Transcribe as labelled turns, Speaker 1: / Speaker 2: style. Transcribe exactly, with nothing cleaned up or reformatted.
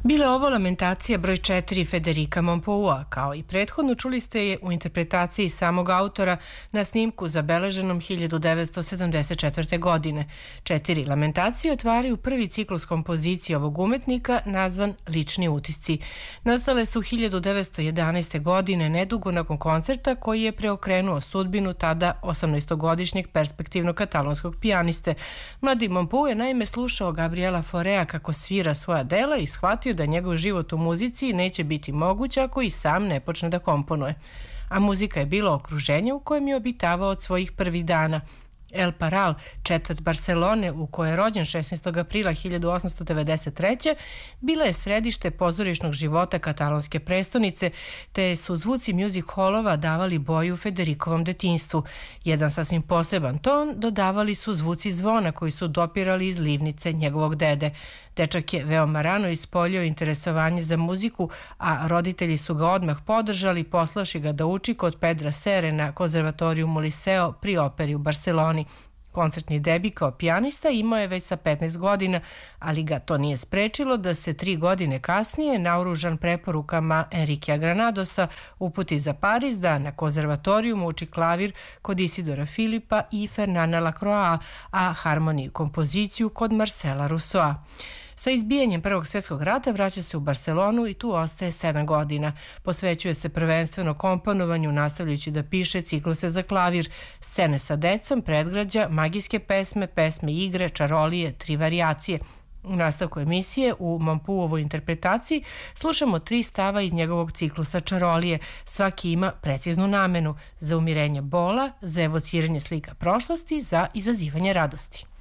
Speaker 1: Bila je ovo lamentacija broj četiri Federica Mompoua, kao i prethodno čuli ste je u interpretaciji samog autora na snimku zabeleženom hiljadu devetsto sedamdeset četvrte. godine. Četiri lamentacije otvaraju prvi ciklus kompozicije ovog umetnika nazvan Lični utisci. Nastale su hiljadu devetsto jedanaeste. godine, nedugo nakon koncerta koji je preokrenuo sudbinu tada osamnaestogodišnjeg perspektivnog katalonskog pijaniste. Mladi Mompou je naime slušao Gabriela Faurea kako svira svoja dela i shvatio da njegov život u muzici neće biti moguć ako i sam ne počne da komponuje. A muzika je bilo okruženje u kojem je obitavao od svojih prvih dana. El Paral, četvrt Barcelone u kojoj je rođen šesnaestog aprila hiljadu osamsto devedeset treće. bila je središte pozorišnog života katalonske prestonice, te su zvuci music hallova davali boju Federikovom detinjstvu. Jedan sasvim poseban ton dodavali su zvuci zvona koji su dopirali iz livnice njegovog dede. Dečak je veoma rano ispoljio interesovanje za muziku, a roditelji su ga odmah podržali, poslavši ga da uči kod Pedra Sere na konzervatorijumu Liceo pri operi u Barceloni. Koncertni debi kao pijanista imao je već sa petnaest godina, ali ga to nije sprečilo da se tri godine kasnije, naoružan preporukama Enriquea Granadosa, uputi za Pariz da na konzervatorijumu uči klavir kod Isidora Filipa i Fernanda Lacroix, a harmoniju i kompoziciju kod Marcela Rousseau. Sa izbijanjem Prvog svjetskog rata vraća se u Barcelonu i tu ostaje sedam godina. Posvećuje se prvenstveno komponovanju, nastavljajući da piše cikluse za klavir, scene sa decom, predgrađa, magijske pesme, pesme igre, čarolije, tri varijacije. U nastavku emisije, u Mompouovoj interpretaciji, slušamo tri stava iz njegovog ciklusa čarolije. Svaki ima preciznu namenu: za umirenje bola, za evociranje slika prošlosti, za izazivanje radosti.